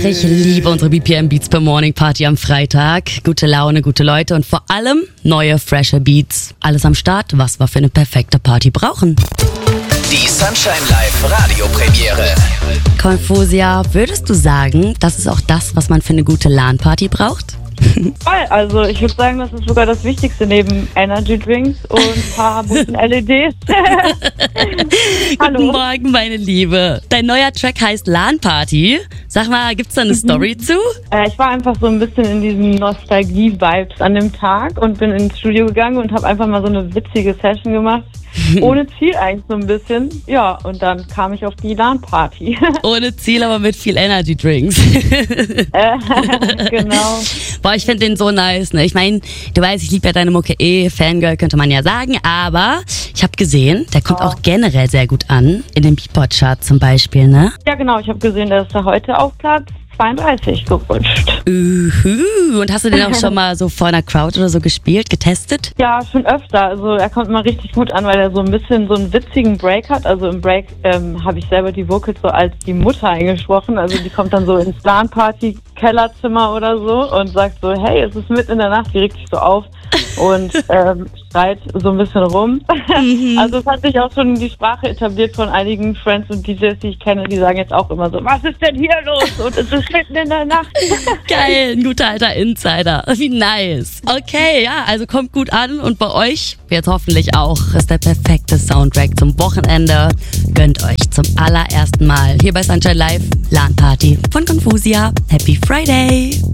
Ach, ich liebe unsere BPM Beats per Morning Party am Freitag. Gute Laune, gute Leute und vor allem neue, frische Beats. Alles am Start, was wir für eine perfekte Party brauchen. Die Sunshine Live Radiopremiere. Confusia, würdest du sagen, das ist auch das, was man für eine gute LAN-Party braucht? Voll, also ich würde sagen, das ist sogar das Wichtigste neben Energy Drinks und ein paar bunten LEDs. Hallo. Guten Morgen, meine Liebe. Dein neuer Track heißt LAN-Party. Sag mal, gibt's da eine Story zu? Ich war einfach so ein bisschen in diesen Nostalgie-Vibes an dem Tag und bin ins Studio gegangen und habe einfach mal so eine witzige Session gemacht. Ohne Ziel eigentlich so ein bisschen. Ja, und dann kam ich auf die LAN-Party. Ohne Ziel, aber mit viel Energy Drinks. Genau. Boah, ich finde den so nice, ne? Ich meine, du weißt, ich liebe ja deine Mucke Fangirl könnte man ja sagen, aber ich habe gesehen, der kommt auch generell sehr gut an, in den Beatport-Chart zum Beispiel, ne? Ja, genau. Ich habe gesehen, der ist da heute auf Platz 32 gerutscht. Und hast du den auch schon mal so vor einer Crowd oder so gespielt, getestet? Ja, schon öfter. Also er kommt immer richtig gut an, weil er so ein bisschen so einen witzigen Break hat. Also im Break habe ich selber die Vocals so als die Mutter eingesprochen. Also die kommt dann so ins LAN-Party-Kellerzimmer oder so und sagt so, hey, es ist mitten in der Nacht, die regt sich so auf und schreit so ein bisschen rum. Also es hat sich auch schon die Sprache etabliert von einigen Friends und DJs, die ich kenne, die sagen jetzt auch immer so, was ist denn hier los? Und es ist mitten in der Nacht. Geil, ein guter alter Insider. Wie nice. Okay, ja, also kommt gut an und bei euch jetzt hoffentlich auch ist der perfekte Soundtrack zum Wochenende. Gönnt euch zum allerersten Mal hier bei Sunshine Live LAN Party von Confusia. Happy Friday!